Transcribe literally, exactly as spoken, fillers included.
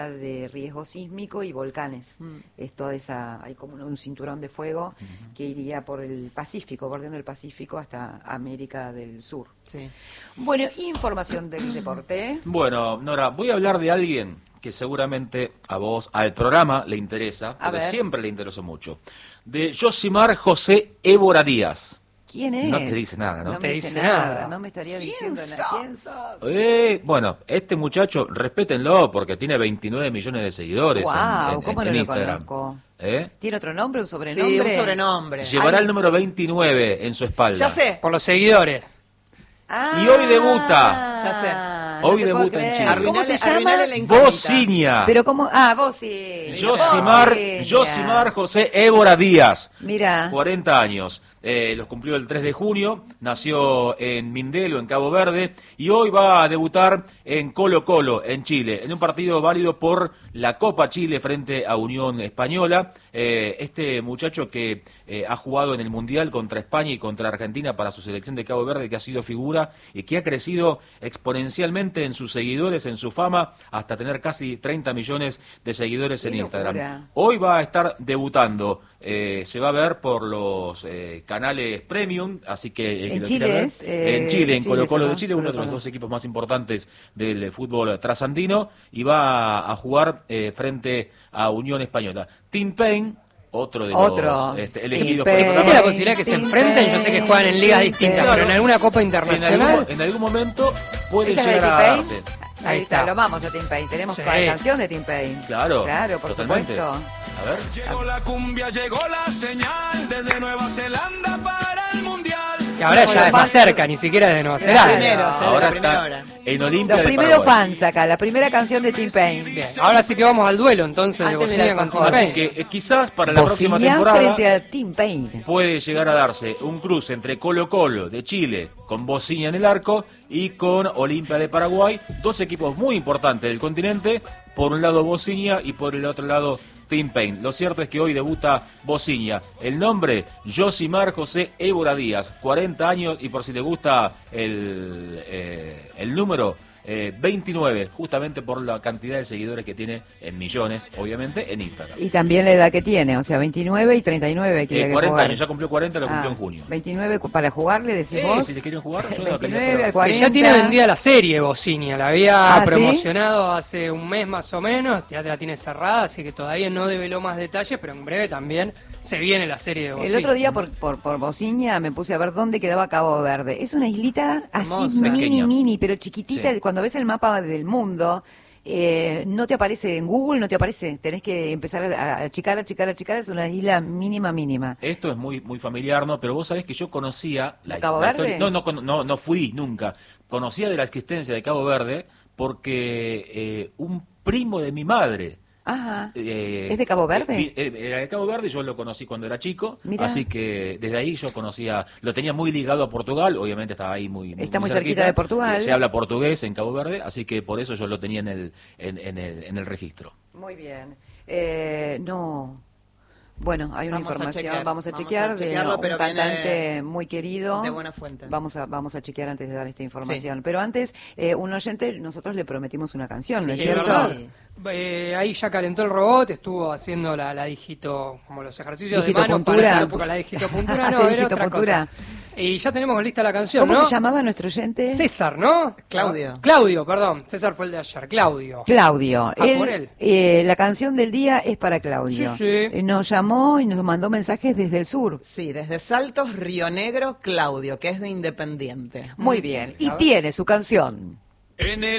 de riesgo sísmico y volcanes. Mm. Es toda esa, hay como un cinturón de fuego uh-huh. que iría por el Pacífico, bordeando el Pacífico hasta América del Sur. Sí. Bueno, información del deporte. Bueno, Nora, voy a hablar de alguien que seguramente a vos, al programa, le interesa, porque siempre le interesó mucho. De Yosimar José Évora Díaz. ¿Quién es? No te dice nada, ¿no? No te me dice dice nada. nada. No me estaría ¿Quién diciendo sos? nada. ¿Quién sos? Eh, bueno, este muchacho, respétenlo, porque tiene veintinueve millones de seguidores wow, en, en, ¿cómo en no Instagram. Lo conozco? ¿Eh? ¿Tiene otro nombre, un sobrenombre? Sí, un sobrenombre. Llevará Ay. el número veintinueve en su espalda. Ya sé. Por los seguidores. Ah, y hoy debuta. Ya sé. Hoy no debuta en Chile. Arruinale, ¿Cómo se llama? Bociña. Pero cómo, ah, Bociña. Yosimar, Yosimar José Évora Díaz. Mira. cuarenta años. Eh, los cumplió el tres de junio, nació en Mindelo, en Cabo Verde, y hoy va a debutar en Colo Colo, en Chile, en un partido válido por la Copa Chile frente a Unión Española. Eh, este muchacho que eh, ha jugado en el Mundial contra España y contra Argentina para su selección de Cabo Verde, que ha sido figura y que ha crecido exponencialmente en sus seguidores, en su fama, hasta tener casi treinta millones de seguidores en Instagram. Locura. Hoy va a estar debutando, eh, se va a ver por los eh, canales premium, así que... Eh, en, que Chile ver, es, eh, en Chile, en Chile, Colo Colo ¿no? de Chile, uno Colo de los Colo. dos equipos más importantes del eh, fútbol trasandino, y va a, a jugar eh, frente a Unión Española. Tim Payne, otro de Otro. los este, elegidos Tim por el Payne. ¿Existe programa. la posibilidad que se enfrenten? Yo sé que juegan en ligas Tim distintas, Payne. pero en alguna Copa En internacional... algún, en algún momento puede ¿Esta es la llegar de a Tim Payne? darse. Ahí, Ahí está, está. lo vamos a Tim Payne. Tenemos Sí. para canción de Tim Payne. Claro, Claro, por totalmente. supuesto. A ver. Llegó la cumbia, llegó la señal desde Nueva Zelanda para el mundial. Y ahora ya es más cerca, ni siquiera de Nueva Zelanda. Primero, Claro. sí, Ahora la primera está hora. en Olimpia Los de primeros Paraguay. fans acá, la primera canción de Tim Payne. Bien, ahora sí que vamos al duelo entonces de Antes de Bociña la con Tim alfajor. Así Payne. que eh, quizás para la próxima Bociña temporada frente a Tim Payne. puede llegar a darse un cruce entre Colo Colo de Chile con Bociña en el arco y con Olimpia de Paraguay, dos equipos muy importantes del continente, por un lado Bociña y por el otro lado Tim Payne. Lo cierto es que hoy debuta Bociña. El nombre, Yosimar José Évora Díaz, cuarenta años, y por si le gusta el, eh, el número, eh, veintinueve, justamente por la cantidad de seguidores que tiene en millones, obviamente, en Instagram. Y también la edad que tiene, o sea, veintinueve y treinta y nueve. Que Eh, hay que cuarenta jugar. años, ya cumplió cuarenta, lo cumplió Ah, en junio. veintinueve cu- para jugarle, decís Eh, vos. si le quieren jugar, yo la veintinueve quería al Que cuarenta. ya tiene vendida la serie Bociña, la había Ah, ¿sí? promocionado hace un mes más o menos, ya la tiene cerrada, así que todavía no develó más detalles, pero en breve también se viene la serie de Bociña. El otro día por, por, por Bociña me puse a ver dónde quedaba Cabo Verde. Es una islita así Hermosa. mini, Pequeña. mini, pero chiquitita. Sí. Cuando ves el mapa del mundo, eh, no te aparece en Google, no te aparece. Tenés que empezar a a achicar, achicar, achicar. Es una isla mínima, mínima. Esto es muy muy familiar, ¿no? Pero vos sabés que yo conocía la, ¿Cabo la Verde? historia- No, no, cono- no, no fui nunca. Conocía de la existencia de Cabo Verde porque eh, un primo de mi madre... Ajá. eh, ¿Es de Cabo Verde? eh, eh, Era de Cabo Verde, yo lo conocí cuando era chico, Mirá. así que desde ahí yo conocía, lo tenía muy ligado a Portugal, obviamente estaba ahí muy, Está muy cerquita. cerquita de Portugal. Eh, Se habla portugués en Cabo Verde, así que por eso yo lo tenía en el, en, en el, en el registro. Muy bien. Eh, no. Bueno, hay una Vamos a información, chequear, vamos a vamos chequear a de chequearlo, un pero viene cantante de- muy querido. de buena fuente. Vamos a vamos a chequear antes de dar esta información. Pero antes, eh, un oyente, nosotros le prometimos una canción, ¿no es Sí, cierto? ¿verdad? Eh, ahí ya calentó el robot, estuvo haciendo la, la digito, como los ejercicios de mano Digitopuntura. para porque la digitopuntura Hace no, era otra digitopuntura. cosa. Y ya tenemos lista la canción, ¿Cómo ¿no? se llamaba nuestro oyente? César, ¿no? Claudio. Claudio, perdón. César fue el de ayer. Claudio. Claudio. Ah, por él. eh, la canción del día es para Claudio. Sí, sí. Eh, nos llamó y nos mandó mensajes desde el sur. Sí, desde Saltos, Río Negro, Claudio, que es de Independiente. Muy bien. Y A ver. tiene su canción. En el